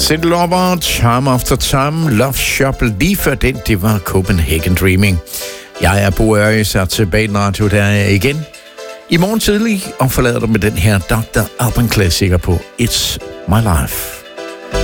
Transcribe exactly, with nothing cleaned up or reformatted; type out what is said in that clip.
Cindy Lauper, Time After Time, Love Shop. Lige før den, det var Copenhagen Dreaming. Jeg er Bo Øres, er tilbage i radio, der er jeg igen. I morgen tidlig, og forlader du med den her doktor Alban klassiker på It's My Life.